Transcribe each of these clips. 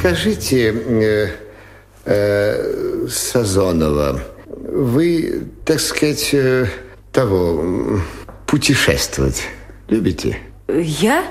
Скажите, Сазонова, вы, так сказать, путешествовать любите? Я?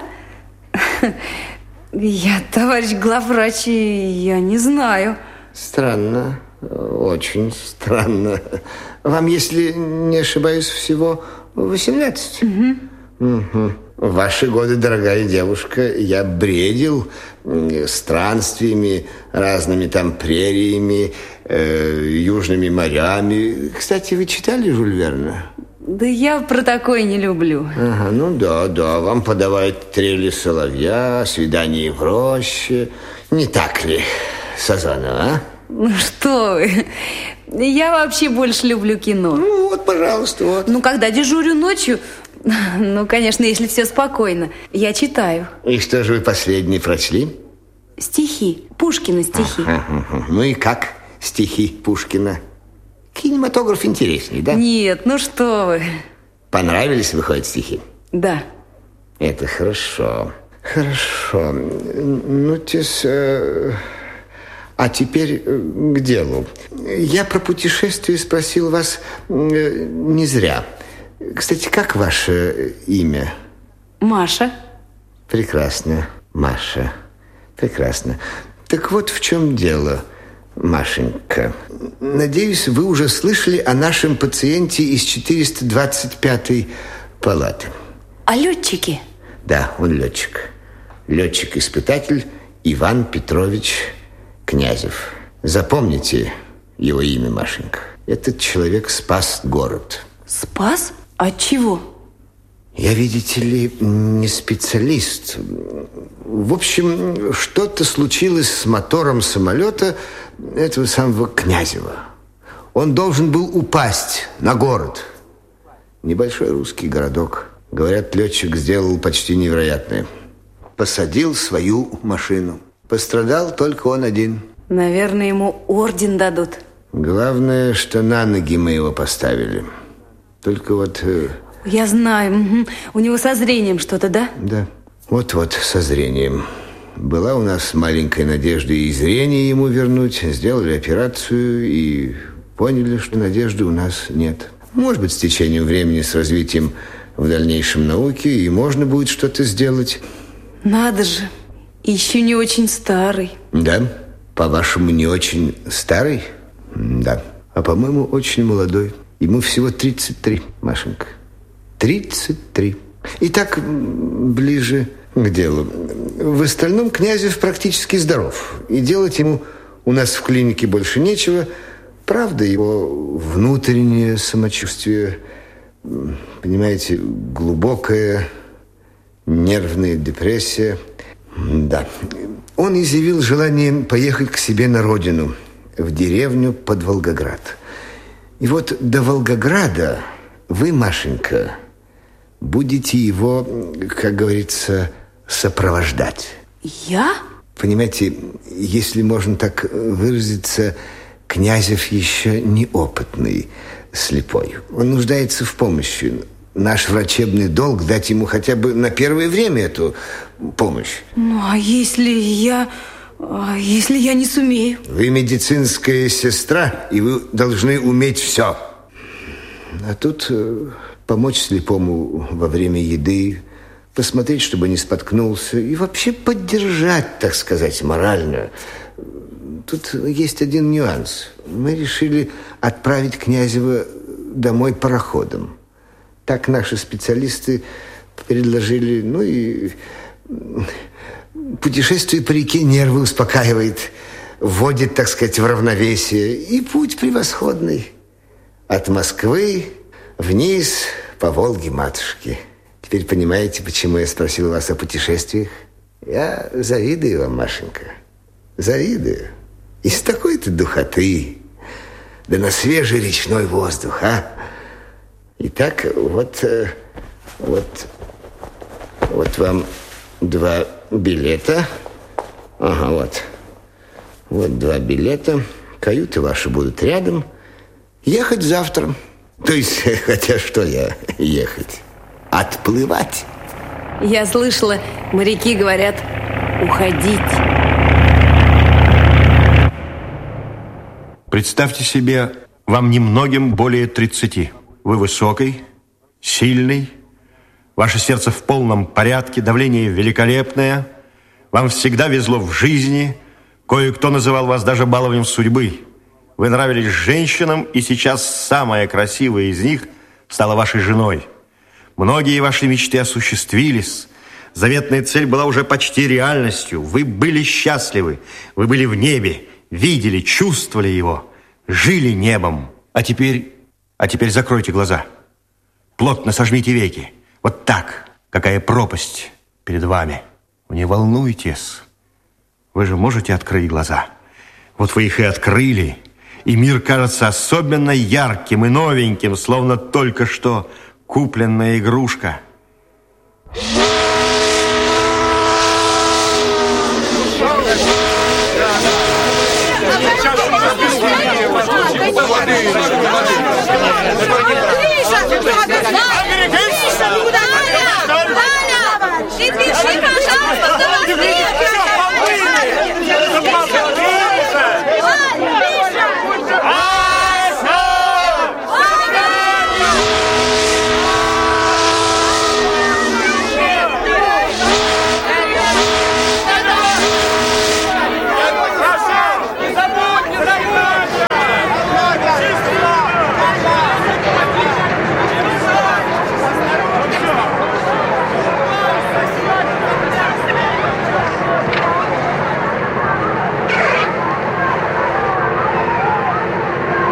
Я, товарищ главврач, я не знаю. Странно, очень странно. Вам, если не ошибаюсь, всего 18? Угу. В ваши годы, дорогая девушка, я бредил странствиями, разными там прериями, южными морями. Кстати, вы читали Жюль Верна? Да я про такое не люблю. Ага, ну да, вам подавают трели соловья, свидание в роще. Не так ли, Сазонова, а? Ну что вы, я вообще больше люблю кино. Ну вот, пожалуйста, вот. Ну, когда дежурю ночью, ну, конечно, если все спокойно, я читаю. И что же вы последний прочли? Стихи, Пушкина стихи. Ну и как стихи Пушкина? Кинематограф интересней, да? Нет, ну что вы. Понравились, выходят, стихи? Да. Это хорошо. Хорошо. Ну, а теперь к делу. Я про путешествие спросил вас не зря. Кстати, как ваше имя? Маша. Прекрасно, Маша. Прекрасно. Так вот в чем дело, Машенька. Надеюсь, вы уже слышали о нашем пациенте из 425-й палаты. О летчике? Да, он летчик. Летчик-испытатель Иван Петрович Князев. Запомните его имя, Машенька. Этот человек спас город. Спас? От чего? Я, видите ли, не специалист. В общем, что-то случилось с мотором самолета этого самого Князева. Он должен был упасть на город. Небольшой русский городок. Говорят, летчик сделал почти невероятное. Посадил свою машину. Пострадал только он один. Наверное, ему орден дадут. Главное, что на ноги мы его поставили. Только вот... Я знаю. У него со зрением что-то, да? Да. Вот-вот, со зрением. Была у нас маленькая надежда и зрение ему вернуть. Сделали операцию и поняли, что надежды у нас нет. Может быть, с течением времени, с развитием в дальнейшем науки, и можно будет что-то сделать. Надо же. Еще не очень старый. Да? По-вашему, не очень старый? Да. А по-моему, очень молодой. Ему всего 33, Машенька. 33. Итак, ближе к делу. В остальном Князев практически здоров. И делать ему у нас в клинике больше нечего. Правда, его внутреннее самочувствие, понимаете, глубокая нервная депрессия. Да. Он изъявил желание поехать к себе на родину, в деревню под Волгоград. И вот до Волгограда вы, Машенька, будете его, как говорится, сопровождать. Я? Понимаете, если можно так выразиться, Князев еще неопытный, слепой. Он нуждается в помощи. Наш врачебный долг дать ему хотя бы на первое время эту помощь. Ну, а если я не сумею? Вы медицинская сестра, и вы должны уметь все. А тут помочь слепому во время еды, посмотреть, чтобы не споткнулся, и вообще поддержать, так сказать, морально. Тут есть один нюанс. Мы решили отправить Князева домой пароходом. Так наши специалисты предложили. Ну и путешествие по реке нервы успокаивает, вводит, так сказать, в равновесие. И путь превосходный. От Москвы вниз по Волге-матушке. Теперь понимаете, почему я спросил вас о путешествиях? Я завидую вам, Машенька. Завидую. Из такой-то духоты, да на свежий речной воздух, а? Итак, вот вам 2 билета. Ага, вот. Вот 2 билета. Каюты ваши будут рядом. Ехать завтра. То есть, хотя что я ехать? Отплывать. Я слышала, моряки говорят уходить. Представьте себе, вам немногим более 30. Вы высокий, сильный, ваше сердце в полном порядке, давление великолепное, вам всегда везло в жизни, кое-кто называл вас даже баловнем судьбы. Вы нравились женщинам, и сейчас самая красивая из них стала вашей женой. Многие ваши мечты осуществились. Заветная цель была уже почти реальностью. Вы были счастливы, вы были в небе, видели, чувствовали его, жили небом. А теперь закройте глаза. Плотно сожмите веки. Вот так. Какая пропасть перед вами. Не волнуйтесь. Вы же можете открыть глаза. Вот вы их и открыли. И мир кажется особенно ярким и новеньким, словно только что купленная игрушка. Гриша!